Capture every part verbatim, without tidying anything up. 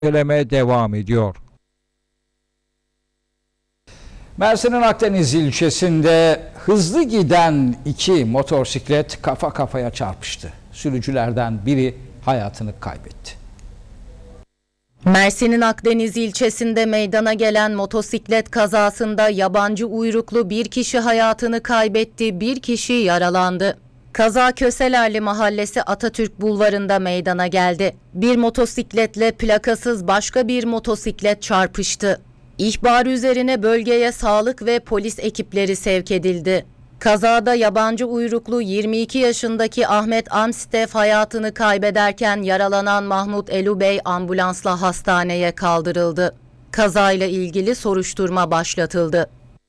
inceleme devam ediyor. Mersin'in Akdeniz ilçesinde hızlı giden iki motosiklet kafa kafaya çarpıştı. Sürücülerden biri hayatını kaybetti. Mersin'in Akdeniz ilçesinde meydana gelen motosiklet kazasında yabancı uyruklu bir kişi hayatını kaybetti, bir kişi yaralandı. Kaza Köselerli Mahallesi Atatürk Bulvarı'nda meydana geldi. Bir motosikletle plakasız başka bir motosiklet çarpıştı. İhbar üzerine bölgeye sağlık ve polis ekipleri sevk edildi. Kazada yabancı uyruklu yirmi iki yaşındaki Ahmet Amstef hayatını kaybederken yaralanan Mahmut Elubey ambulansla hastaneye kaldırıldı. Kazayla ilgili soruşturma başlatıldı.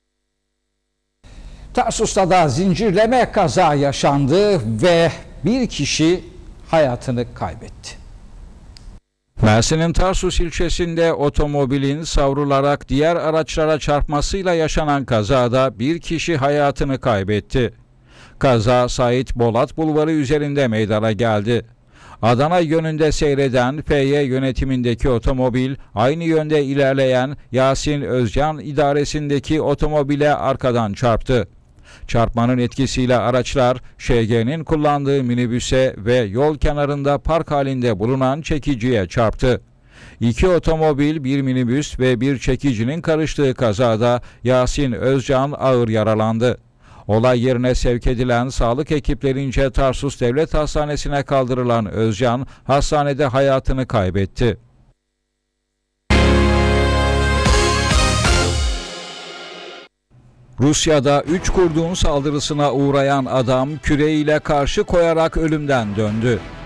Tarsus'ta da zincirleme kaza yaşandı ve bir kişi hayatını kaybetti. Mersin'in Tarsus ilçesinde otomobilin savrularak diğer araçlara çarpmasıyla yaşanan kazada bir kişi hayatını kaybetti. Kaza Sait Bolat Bulvarı üzerinde meydana geldi. Adana yönünde seyreden F Y yönetimindeki otomobil aynı yönde ilerleyen Yasin Özcan idaresindeki otomobile arkadan çarptı. Çarpmanın etkisiyle araçlar Ş G'nin kullandığı minibüse ve yol kenarında park halinde bulunan çekiciye çarptı. İki otomobil, bir minibüs ve bir çekicinin karıştığı kazada Yasin Özcan ağır yaralandı. Olay yerine sevk edilen sağlık ekiplerince Tarsus Devlet Hastanesi'ne kaldırılan Özcan hastanede hayatını kaybetti. Rusya'da üç kurdun saldırısına uğrayan adam küreğiyle karşı koyarak ölümden döndü.